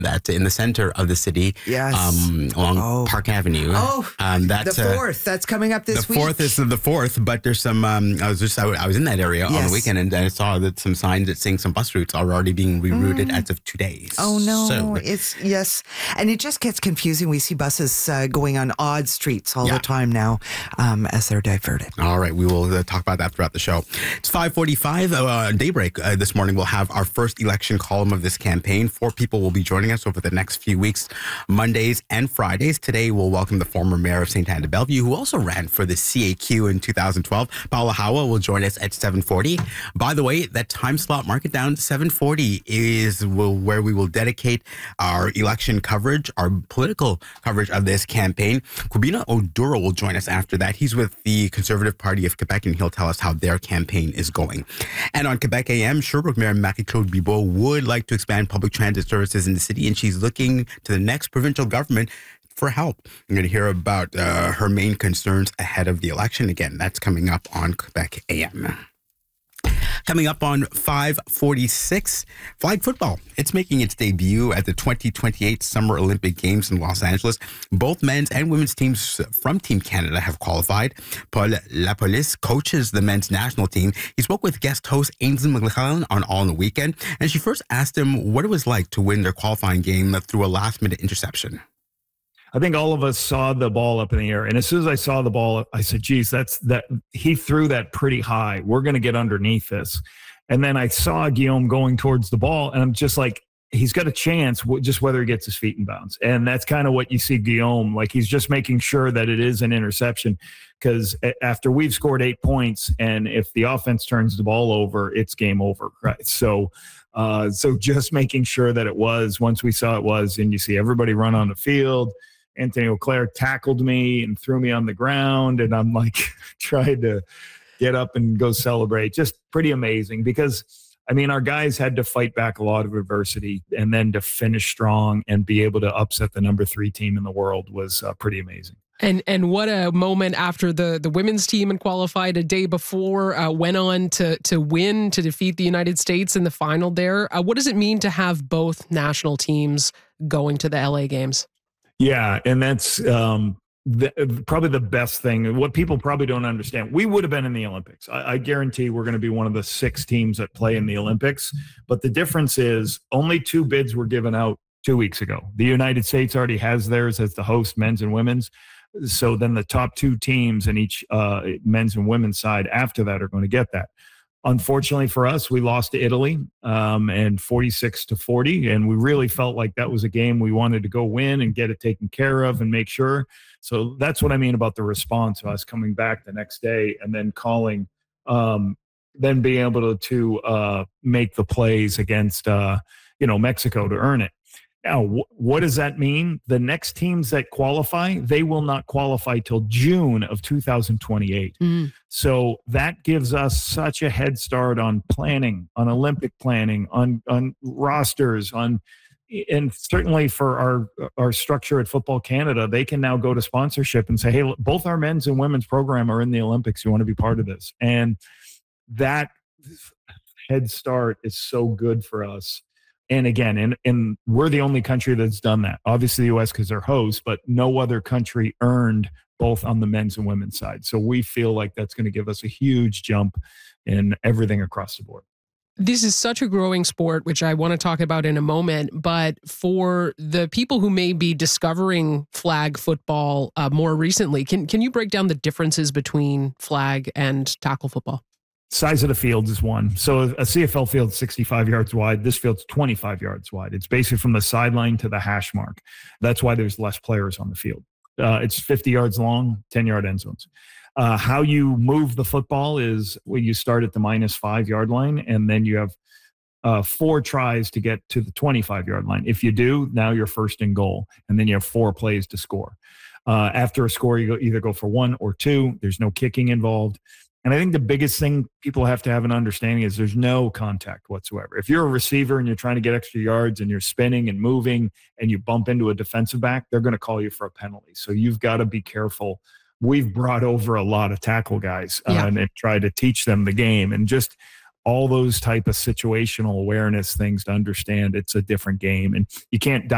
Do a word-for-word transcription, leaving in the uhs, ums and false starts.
That's in the center of the city, yes. um, along oh. Park Avenue. Oh, um, that's, the fourth. Uh, that's coming up this the week. The fourth is the fourth, but there's some. Um, I was just I, I was in that area yes. on the weekend, and I saw that some signs that saying some bus routes are already being rerouted mm. as of today. Oh no, so, it's yes, and it just gets confusing. We see buses uh, going on odd streets all yeah. the time now um, as they're diverted. All right, we will uh, talk about that throughout the show. It's five forty-five. Uh, daybreak uh, this morning. We'll have our first election column of this campaign. Four people will be joining us over the next few weeks, Mondays and Fridays. Today, we'll welcome the former mayor of Saint Anne de Bellevue, who also ran for the C A Q in two thousand twelve. Paula Hawa will join us at seven forty. By the way, that time slot, mark it down, seven forty is will, where we will dedicate our election coverage, our political coverage of this campaign. Kwabena Oduro will join us after that. He's with the Conservative Party of Quebec, and he'll tell us how their campaign is going. And on Quebec A M, Sherbrooke Mayor Marie-Claude Bibeau would like to expand public transit services in the city, and she's looking to the next provincial government for help. You're going to hear about uh, her main concerns ahead of the election. Again, that's coming up on Quebec A M. Coming up on five forty-six, flag football. It's making its debut at the twenty twenty-eight Summer Olympic Games in Los Angeles. Both men's and women's teams from Team Canada have qualified. Paul Lapolice coaches the men's national team. He spoke with guest host Ainsley McLellan on All in the Weekend, and she first asked him what it was like to win their qualifying game through a last-minute interception. I think all of us saw the ball up in the air. And as soon as I saw the ball, I said, geez, that's that he threw that pretty high. We're going to get underneath this. And then I saw Guillaume going towards the ball, and I'm just like, he's got a chance, just whether he gets his feet in bounds. And that's kind of what you see Guillaume, like he's just making sure that it is an interception, because after we've scored eight points, and if the offense turns the ball over, it's game over, right? So, uh, so just making sure that it was, once we saw it was, and you see everybody run on the field. Anthony Auclair tackled me and threw me on the ground, and I'm like trying to get up and go celebrate. Just pretty amazing, because I mean, our guys had to fight back a lot of adversity, and then to finish strong and be able to upset the number three team in the world was uh, pretty amazing. And and what a moment after the, the women's team had qualified a day before, uh, went on to to win, to defeat the United States in the final there. Uh, what does it mean to have both national teams going to the L A Games? Yeah, and that's um, the, probably the best thing. What people probably don't understand, we would have been in the Olympics. I, I guarantee we're going to be one of the six teams that play in the Olympics. But the difference is only two bids were given out two weeks ago. The United States already has theirs as the host, men's and women's. So then the top two teams in each uh, men's and women's side after that are going to get that. Unfortunately for us, we lost to Italy um, and forty-six to forty, and we really felt like that was a game we wanted to go win and get it taken care of and make sure. So that's what I mean about the response of us coming back the next day and then calling, um, then being able to, to uh, make the plays against, uh, you know, Mexico to earn it. Now, wh- what does that mean? The next teams that qualify, they will not qualify till June of two thousand twenty-eight. Mm. So that gives us such a head start on planning, on Olympic planning, on on rosters, on and certainly for our our structure at Football Canada, they can now go to sponsorship and say, hey, look, both our men's and women's program are in the Olympics. You want to be part of this? And that head start is so good for us. And again, and, and we're the only country that's done that. Obviously, the U S because they're hosts, but no other country earned both on the men's and women's side. So we feel like that's going to give us a huge jump in everything across the board. This is such a growing sport, which I want to talk about in a moment. But for the people who may be discovering flag football uh, more recently, can can you break down the differences between flag and tackle football? Size of the fields is one. So a C F L field is sixty-five yards wide. This field's twenty-five yards wide. It's basically from the sideline to the hash mark. That's why there's less players on the field. Uh, it's fifty yards long, ten-yard end zones. Uh, how you move the football is well, you start at the minus five-yard line, and then you have uh, four tries to get to the twenty-five-yard line. If you do, now you're first and goal, and then you have four plays to score. Uh, after a score, you go, either go for one or two. There's no kicking involved. And I think the biggest thing people have to have an understanding is there's no contact whatsoever. If you're a receiver and you're trying to get extra yards and you're spinning and moving and you bump into a defensive back, they're going to call you for a penalty. So you've got to be careful. We've brought over a lot of tackle guys uh, yeah. and, and tried to teach them the game and just all those type of situational awareness things to understand it's a different game. And you can't